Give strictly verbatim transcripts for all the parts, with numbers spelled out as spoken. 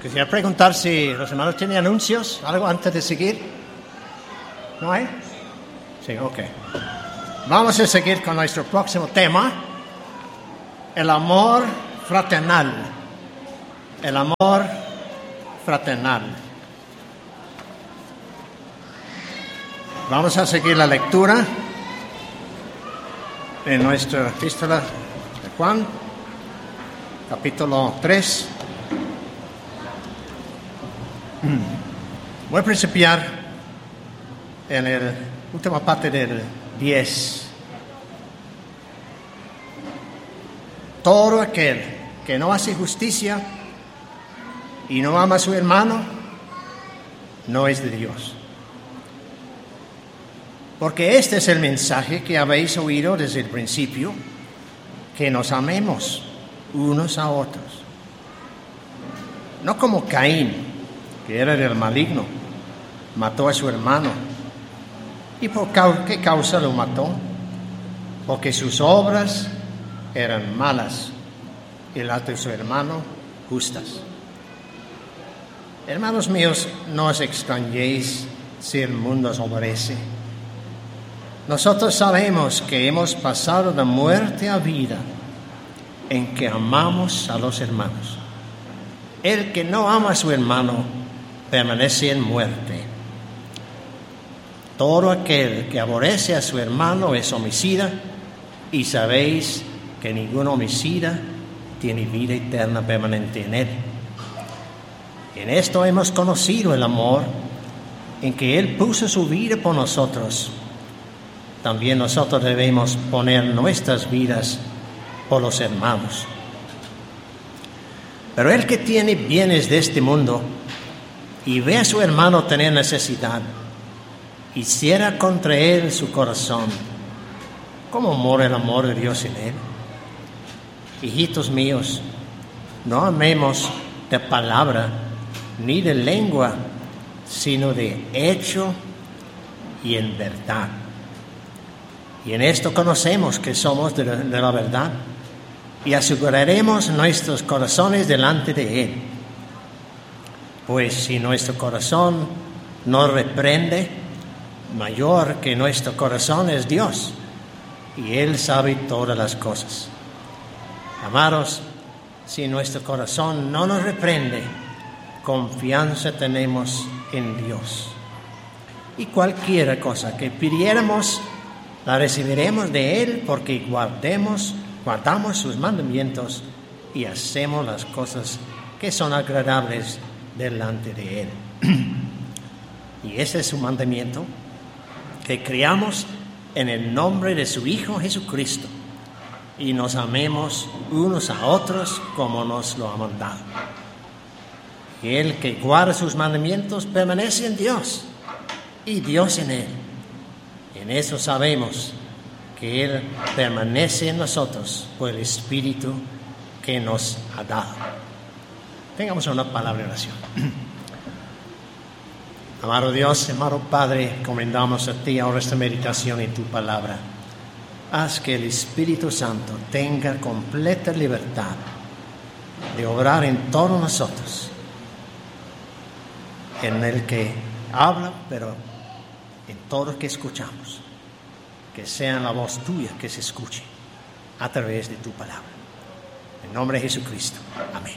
Quisiera preguntar si los hermanos tienen anuncios, algo antes de seguir. ¿No hay? Sí, ok. Vamos a seguir con nuestro próximo tema, el amor fraternal. El amor fraternal. Vamos a seguir la lectura en nuestra epístola de Juan, capítulo tres. Voy a principiar en la última parte del diez. Todo aquel que no hace justicia y no ama a su hermano, no es de Dios. Porque este es el mensaje que habéis oído desde el principio, que nos amemos unos a otros. No como Caín, que era del maligno, mató a su hermano. ¿Y por qué causa lo mató? Porque sus obras eran malas y las de su hermano justas. Hermanos míos, no os extrañéis si el mundo os aborrece. Nosotros sabemos que hemos pasado de muerte a vida en que amamos a los hermanos. El que no ama a su hermano permanece en muerte. Todo aquel que aborrece a su hermano es homicida, y sabéis que ningún homicida tiene vida eterna permanente en él. En esto hemos conocido el amor, en que Él puso su vida por nosotros. También nosotros debemos poner nuestras vidas por los hermanos. Pero el que tiene bienes de este mundo y ve a su hermano tener necesidad y cierra contra él su corazón, ¿cómo mora el amor de Dios en él? Hijitos míos, no amemos de palabra ni de lengua, sino de hecho y en verdad. Y en esto conocemos que somos de la, de la verdad, y aseguraremos nuestros corazones delante de Él. Pues si nuestro corazón nos reprende, mayor que nuestro corazón es Dios, y Él sabe todas las cosas. Amados, si nuestro corazón no nos reprende, confianza tenemos en Dios. Y cualquier cosa que pidiéramos, la recibiremos de Él, porque guardemos, guardamos sus mandamientos y hacemos las cosas que son agradables delante de Él. Y ese es su mandamiento, que creamos en el nombre de su Hijo Jesucristo y nos amemos unos a otros como nos lo ha mandado. Y el que guarda sus mandamientos permanece en Dios y Dios en él. En eso sabemos que Él permanece en nosotros por el Espíritu que nos ha dado. Tengamos una palabra de oración. Amado Dios, amado Padre, encomendamos a ti ahora esta meditación en tu palabra. Haz que el Espíritu Santo tenga completa libertad de obrar en todos nosotros, en el que habla, pero en todo lo que escuchamos, que sea la voz tuya que se escuche a través de tu palabra. En nombre de Jesucristo. Amén.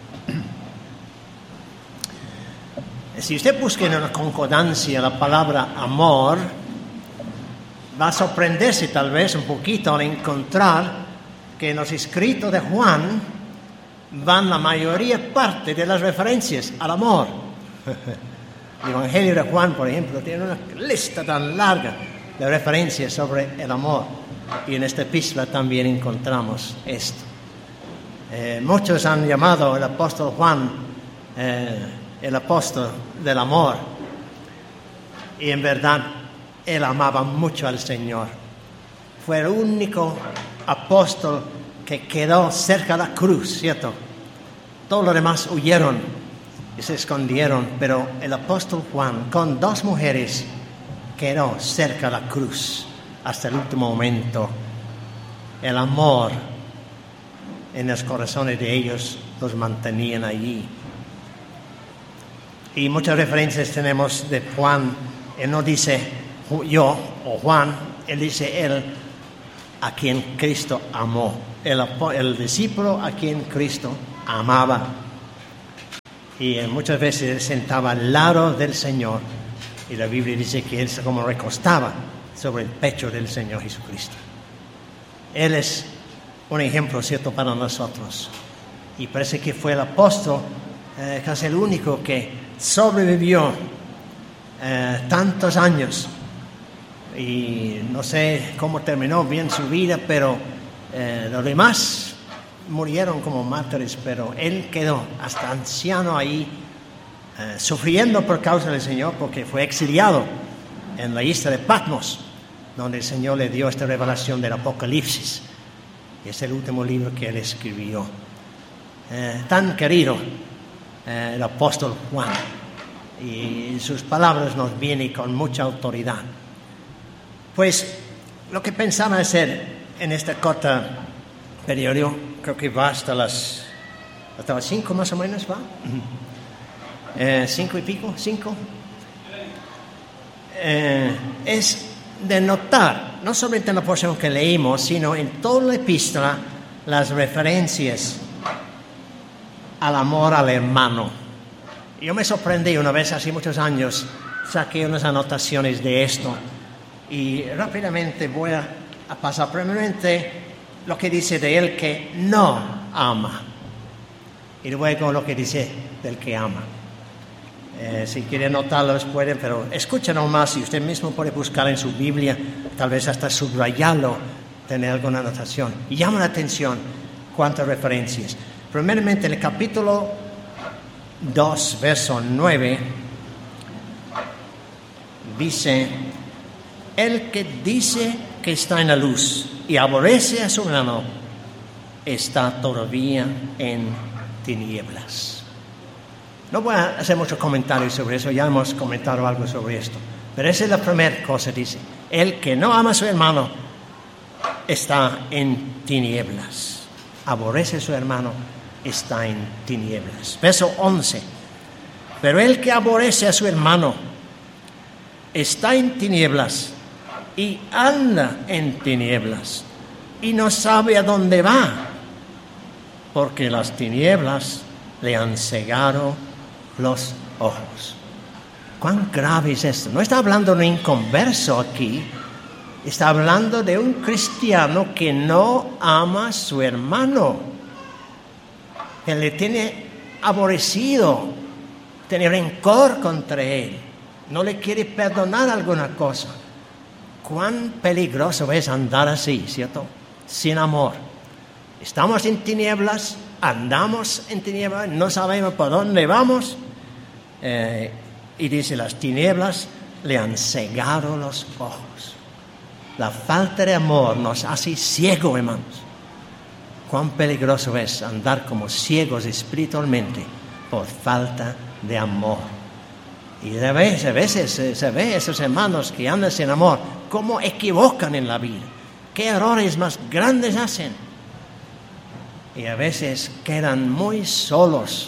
Si usted busca en una concordancia la palabra amor, va a sorprenderse tal vez un poquito al encontrar que en los escritos de Juan van la mayoría parte de las referencias al amor. El Evangelio de Juan, por ejemplo, tiene una lista tan larga de referencias sobre el amor, y en esta epístola también encontramos esto. Eh, muchos han llamado al apóstol Juan eh, el apóstol del amor, y en verdad él amaba mucho al Señor. Fue el único apóstol que quedó cerca de la cruz, ¿cierto? Todos los demás huyeron y se escondieron, pero el apóstol Juan, con dos mujeres, quedó cerca de la cruz hasta el último momento. El amor en los corazones de ellos los mantenían allí. Y muchas referencias tenemos de Juan. Él no dice yo o Juan, él dice él a quien Cristo amó. El, el discípulo a quien Cristo amaba. Y muchas veces él sentaba al lado del Señor. Y la Biblia dice que él se como recostaba sobre el pecho del Señor Jesucristo. Él es un ejemplo, ¿cierto?, para nosotros. Y parece que fue el apóstol, eh, casi el único que sobrevivió eh, tantos años. Y no sé cómo terminó bien su vida, pero eh, los demás murieron como mártires, pero él quedó hasta anciano ahí, eh, sufriendo por causa del Señor, porque fue exiliado en la isla de Patmos, donde el Señor le dio esta revelación del Apocalipsis. Y es el último libro que él escribió. Eh, tan querido eh, el apóstol Juan, y sus palabras nos vienen con mucha autoridad. Pues lo que pensaba hacer en esta corta periodo, creo que va hasta las hasta las cinco más o menos, ¿va? Eh, cinco y pico, cinco. Eh, es de notar, no solamente en la porción que leímos, sino en toda la epístola, las referencias al amor al hermano. Yo me sorprendí una vez, hace muchos años, saqué unas anotaciones de esto y rápidamente voy a, a pasar primeramente lo que dice de él que no ama y luego lo que dice del que ama. Eh, si quieren anotarlos pueden, pero escuchen nomás y usted mismo puede buscar en su Biblia, tal vez hasta subrayarlo, tener alguna anotación. Y llama la atención cuántas referencias. Primeramente en el capítulo dos, verso nueve, dice: el que dice que está en la luz y aborrece a su hermano está todavía en tinieblas. No voy a hacer muchos comentarios sobre eso, ya hemos comentado algo sobre esto. Pero esa es la primera cosa, dice: el que no ama a su hermano está en tinieblas. Aborrece a su hermano, está en tinieblas. Verso once. Pero el que aborrece a su hermano está en tinieblas y anda en tinieblas y no sabe a dónde va, porque las tinieblas le han cegado los ojos. ¿Cuán grave es esto? No está hablando de un inconverso aquí, está hablando de un cristiano que no ama a su hermano, que le tiene aborrecido, tiene rencor contra él, no le quiere perdonar alguna cosa. Cuán peligroso es andar así, ¿cierto? Sin amor. Estamos en tinieblas, andamos en tinieblas, no sabemos por dónde vamos. Eh, y dice, las tinieblas le han cegado los ojos. La falta de amor nos hace ciegos, hermanos. Cuán peligroso es andar como ciegos espiritualmente por falta de amor. Y a veces, a veces se, se ve esos hermanos que andan sin amor, cómo equivocan en la vida, qué errores más grandes hacen. Y a veces quedan muy solos.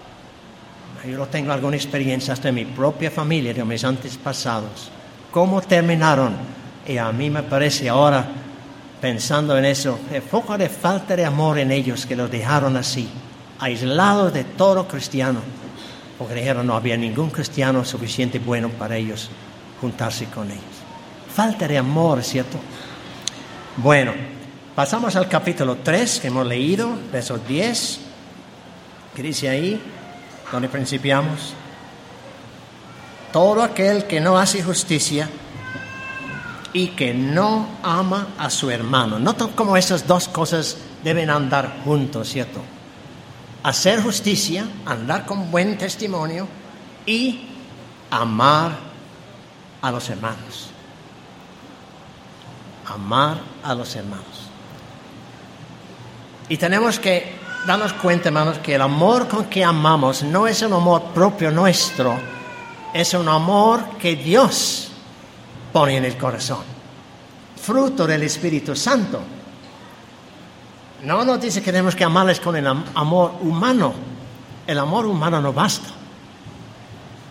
Yo no tengo alguna experiencia hasta de mi propia familia, de mis antepasados. ¿Cómo terminaron? Y a mí me parece ahora, pensando en eso, el foco de falta de amor en ellos que los dejaron así, aislados de todo cristiano. Porque dijeron no había ningún cristiano suficiente bueno para ellos juntarse con ellos. Falta de amor, ¿cierto? Bueno, pasamos al capítulo tres que hemos leído, verso diez, que dice ahí, donde principiamos: todo aquel que no hace justicia y que no ama a su hermano. Nota cómo esas dos cosas deben andar juntos, ¿cierto? Hacer justicia, andar con buen testimonio y amar a los hermanos. Amar a los hermanos. Y tenemos que darnos cuenta, hermanos, que el amor con que amamos no es un amor propio nuestro, es un amor que Dios pone en el corazón, fruto del Espíritu Santo. No nos dice que tenemos que amarles con el amor humano. El amor humano no basta.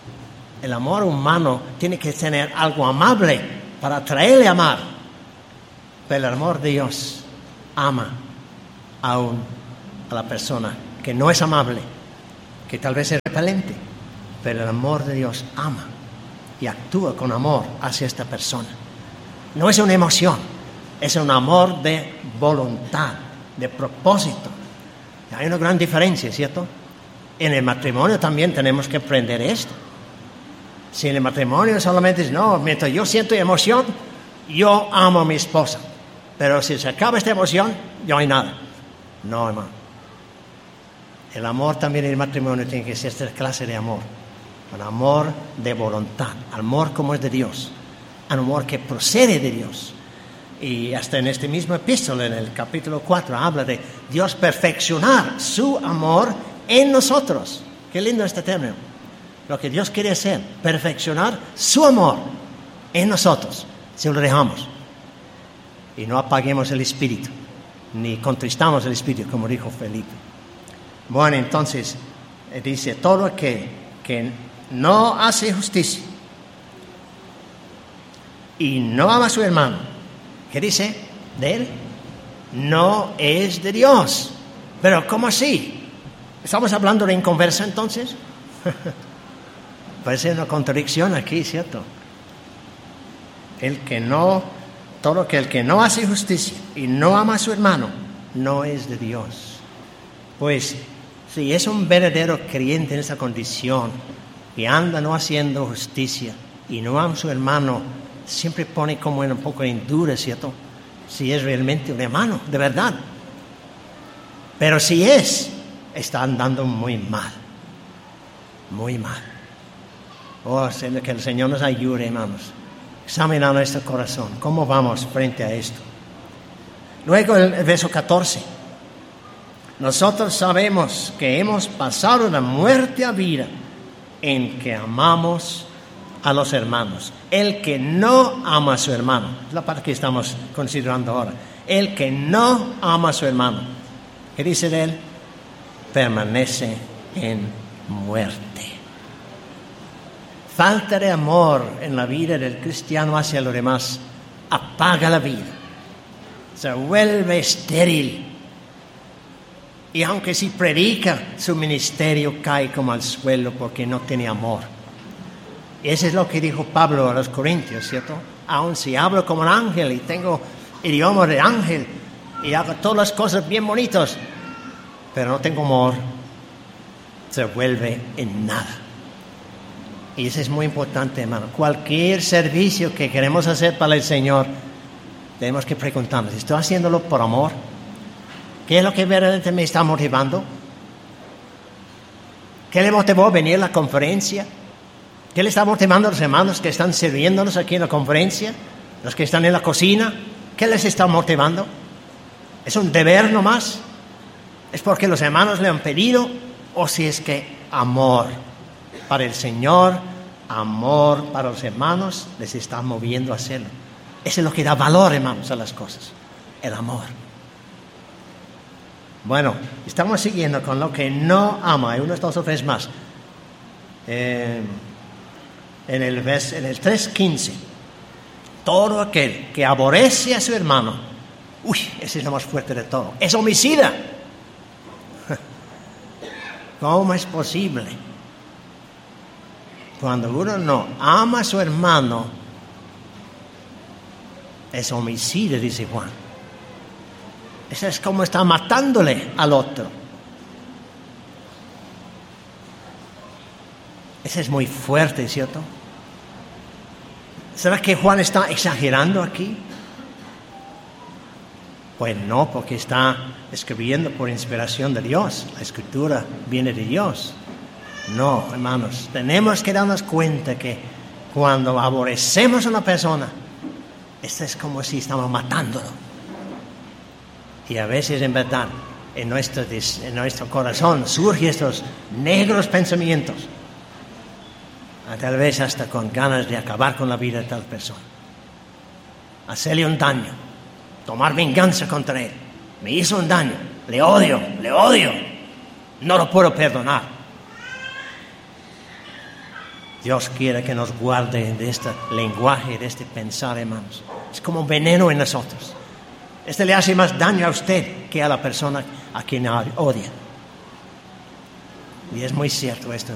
El amor humano tiene que tener algo amable para atraerle a amar. Pero el amor de Dios ama aún a la persona que no es amable, que tal vez es repelente, pero el amor de Dios ama y actúa con amor hacia esta persona. No es una emoción, es un amor de voluntad, de propósito. Hay una gran diferencia, ¿cierto? En el matrimonio también tenemos que aprender esto. Si en el matrimonio solamente es, no, mientras yo siento emoción, yo amo a mi esposa. Pero si se acaba esta emoción, no hay nada. No, hermano. El amor también en el matrimonio tiene que ser esta clase de amor. Un amor de voluntad. Amor como es de Dios. Un amor que procede de Dios. Y hasta en este mismo epístola, en el capítulo cuatro, habla de Dios perfeccionar su amor en nosotros. Qué lindo este término. Lo que Dios quiere hacer, perfeccionar su amor en nosotros, si lo dejamos. Y no apaguemos el espíritu, ni contristamos el espíritu, como dijo Felipe. Bueno, entonces, dice, todo aquel que no hace justicia y no ama a su hermano, ¿qué dice de él? No es de Dios. Pero, ¿cómo así? ¿Estamos hablando de inconversa entonces? Parece una contradicción aquí, ¿cierto? El que no, todo aquel que no hace justicia y no ama a su hermano, no es de Dios. Pues, si es un verdadero creyente en esa condición, que anda no haciendo justicia y no ama a su hermano, siempre pone como un poco en duda, ¿cierto? Si es realmente un hermano, de verdad. Pero si es, está andando muy mal. Muy mal. Oh, que el Señor nos ayude, hermanos. Examinar nuestro corazón. ¿Cómo vamos frente a esto? Luego el, el verso catorce. Nosotros sabemos que hemos pasado de muerte a vida en que amamos a los hermanos. El que no ama a su hermano, es la parte que estamos considerando ahora. El que no ama a su hermano, ¿qué dice de él? Permanece en muerte. Falta de amor en la vida del cristiano hacia los demás apaga la vida, se vuelve estéril. Y aunque si predica, su ministerio cae como al suelo porque no tiene amor. Y eso es lo que dijo Pablo a los Corintios, ¿cierto? Aun si hablo como un ángel y tengo idioma de ángel y hago todas las cosas bien bonitas, pero no tengo amor, se vuelve en nada. Y eso es muy importante, hermano. Cualquier servicio que queremos hacer para el Señor, tenemos que preguntarnos, ¿estoy haciéndolo por amor? ¿Qué es lo que verdaderamente me está motivando? ¿Qué le motivó a venir a la conferencia? ¿Qué le está motivando a los hermanos que están sirviéndonos aquí en la conferencia? ¿Los que están en la cocina? ¿Qué les está motivando? ¿Es un deber nomás? ¿Es porque los hermanos le han pedido? ¿O si es que amor para el Señor, amor para los hermanos, les está moviendo a hacerlo? Eso es lo que da valor, hermanos, a las cosas. El amor. Bueno, estamos siguiendo con lo que no ama. Hay unos dos o tres más. Eh, en el, vers, en el tres quince. Todo aquel que aborrece a su hermano, uy, ese es lo más fuerte de todo, es homicida. ¿Cómo es posible? Cuando uno no ama a su hermano, es homicida, dice Juan. Eso es como está matándole al otro. Eso es muy fuerte, ¿cierto? ¿Será que Juan está exagerando aquí? Pues no, porque está escribiendo por inspiración de Dios. La escritura viene de Dios. No, hermanos, tenemos que darnos cuenta que cuando aborrecemos a una persona, esto es como si estamos matándolo. Y a veces, en verdad, en nuestro, en nuestro corazón surgen estos negros pensamientos, tal vez hasta con ganas de acabar con la vida de tal persona, hacerle un daño, tomar venganza contra él. Me hizo un daño, le odio, le odio, no lo puedo perdonar. Dios quiere que nos guarde de este lenguaje, de este pensar, hermanos. Es como veneno en nosotros. Este le hace más daño a usted que a la persona a quien odia. Y es muy cierto esto.